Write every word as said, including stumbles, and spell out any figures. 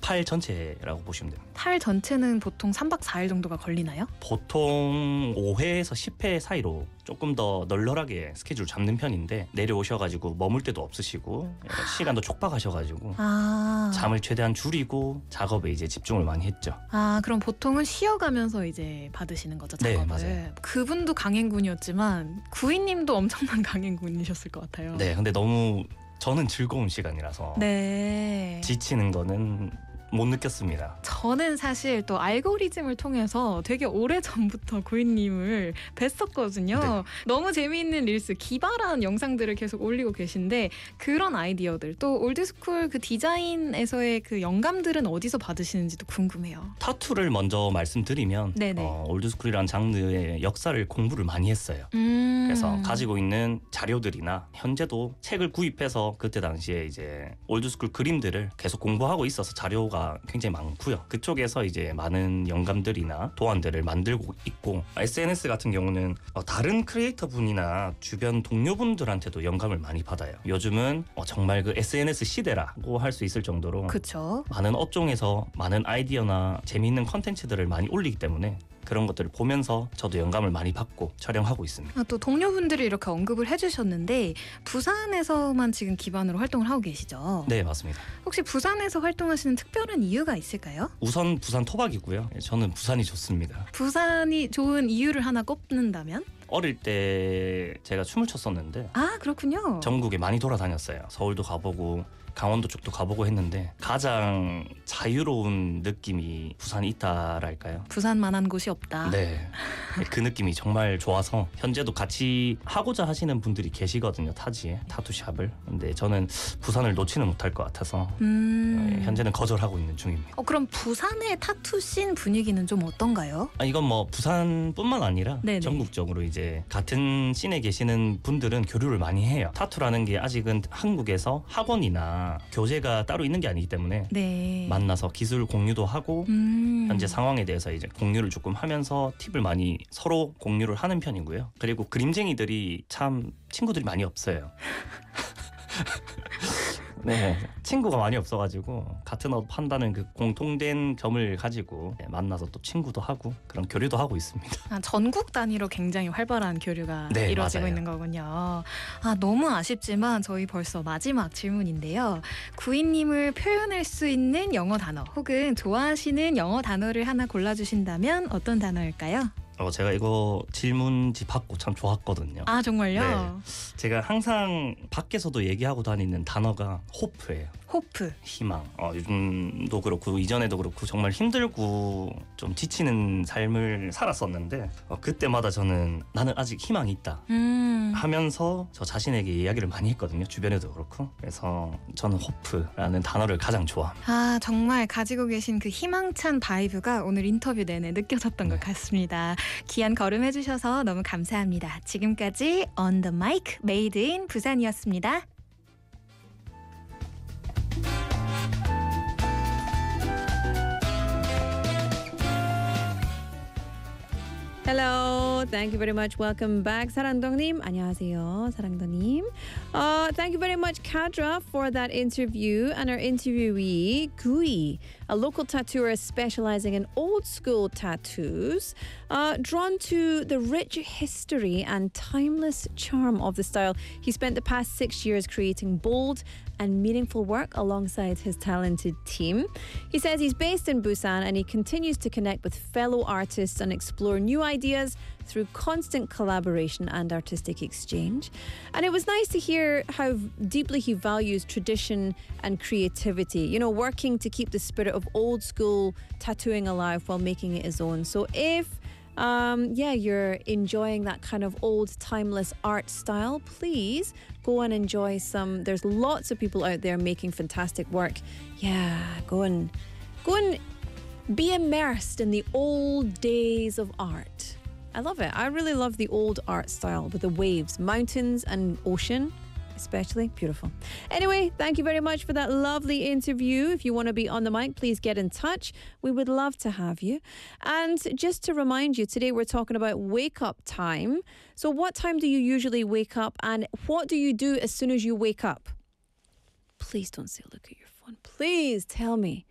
팔 전체라고 보시면 됩니다. 팔 전체는 보통 삼 박 사 일 정도가 걸리나요? 보통 오 회에서 십 회 사이로 조금 더 널널하게 스케줄 잡는 편인데 내려오셔가지고 머물 때도 없으시고 시간도 촉박하셔가지고 아, 잠을 최대한 줄이고 작업에 이제 집중을 많이 했죠. 아 그럼 보통은 쉬어가면서 이제 받으시는 거죠, 네, 작업을. 맞아요. 그분도 강행군이었지만 구이님도 엄청난 강행군이셨을 것 같아요. 네, 근데 너무 저는 즐거운 시간이라서 네. 지치는 거는 못 느꼈습니다. 저는 사실 또 알고리즘을 통해서 되게 오래전부터 구이님을 뵀었거든요. 네. 너무 재미있는 릴스, 기발한 영상들을 계속 올리고 계신데 그런 아이디어들, 또 올드스쿨 그 디자인에서의 그 영감들은 어디서 받으시는지도 궁금해요. 타투를 먼저 말씀드리면 네네. 어, 올드스쿨이라는 장르의 역사를 공부를 많이 했어요. 음. 그래서 가지고 있는 자료들이나 현재도 책을 구입해서 그때 당시에 이제 올드스쿨 그림들을 계속 공부하고 있어서 자료가 굉장히 많고요. 그쪽에서 이제 많은 영감들이나 도안들을 만들고 있고, 에스엔에스 같은 경우는 어, 다른 크리에이터 분이나 주변 동료분들한테도 영감을 많이 받아요. 요즘은 어, 정말 그 에스엔에스 시대라고 할 수 있을 정도로 그쵸. 많은 업종에서 많은 아이디어나 재미있는 컨텐츠들을 많이 올리기 때문에 그런 것들을 보면서 저도 영감을 많이 받고 촬영하고 있습니다. 아, 또 동료분들이 이렇게 언급을 해주셨는데 부산에서만 지금 기반으로 활동을 하고 계시죠? 네, 맞습니다. 혹시 부산에서 활동하시는 특별한 이유가 있을까요? 우선 부산 토박이고요. 저는 부산이 좋습니다. 부산이 좋은 이유를 하나 꼽는다면? 어릴 때 제가 춤을 췄었는데 아 그렇군요. 전국에 많이 돌아다녔어요. 서울도 가보고 강원도 쪽도 가보고 했는데 가장 자유로운 느낌이 부산에 있다랄까요? 부산만한 곳이 없다. 네, 그 느낌이 정말 좋아서 현재도 같이 하고자 하시는 분들이 계시거든요. 타지에 타투샵을. 근데 저는 부산을 놓지는 못할 것 같아서 음. 현재는 거절하고 있는 중입니다. 어, 그럼 부산의 타투 씬 분위기는 좀 어떤가요? 아, 이건 뭐 부산뿐만 아니라 네네. 전국적으로 이제 같은 씬에 계시는 분들은 교류를 많이 해요. 타투라는 게 아직은 한국에서 학원이나 교재가 따로 있는 게 아니기 때문에 네. 만나서 기술 공유도 하고 음. 현재 상황에 대해서 이제 공유를 조금 하면서 팁을 많이 서로 공유를 하는 편이고요. 그리고 그림쟁이들이 참 친구들이 많이 없어요. 네, 친구가 많이 없어가지고 같은 업 한다는 그 공통된 점을 가지고 네, 만나서 또 친구도 하고 그런 교류도 하고 있습니다. 아, 전국 단위로 굉장히 활발한 교류가 네, 이루어지고 맞아요. 있는 거군요. 아, 너무 아쉽지만 저희 벌써 마지막 질문인데요. 구이님을 표현할 수 있는 영어 단어 혹은 좋아하시는 영어 단어를 하나 골라주신다면 어떤 단어일까요? 어, 제가 이거 질문지 받고 참 좋았거든요. 아 정말요? 제가 항상 밖에서도 얘기하고 다니는 단어가 호프예요. 호프. 희망. 어, 요즘도 그렇고 이전에도 그렇고 정말 힘들고 좀 지치는 삶을 살았었는데 어, 그때마다 저는 나는 아직 희망이 있다 음. 하면서 저 자신에게 이야기를 많이 했거든요. 주변에도 그렇고. 그래서 저는 호프라는 단어를 가장 좋아합니다. 아 정말 가지고 계신 그 희망찬 바이브가 오늘 인터뷰 내내 느껴졌던 네. 것 같습니다. 귀한 걸음 해주셔서 너무 감사합니다. 지금까지 On The Mic Made in 부산이었습니다. Hello, thank you very much. Welcome back, 사랑동님. 안녕하세요, 사랑동님. Uh, thank you very much, Kadra, for that interview. And our interviewee, Gui, a local tattooer specializing in old school tattoos, uh, drawn to the rich history and timeless charm of the style. He spent the past six years creating bold and meaningful work alongside his talented team. He says he's based in Busan and he continues to connect with fellow artists and explore new ideas through constant collaboration and artistic exchange. And it was nice to hear how deeply he values tradition and creativity, you know, working to keep the spirit of old school tattooing alive while making it his own. So if Um, yeah, you're enjoying that kind of old timeless art style, please go and enjoy some. There's lots of people out there making fantastic work. Yeah, go and go and be immersed in the old days of art. I love it. I really love the old art style with the waves, mountains and ocean. Especially beautiful. Anyway, thank you very much for that lovely interview. If you want to be on the mic, please get in touch. We would love to have you. And just to remind you, today we're talking about wake up time. So what time do you usually wake up and what do you do as soon as you wake up? Please don't say look at your phone. Please tell me.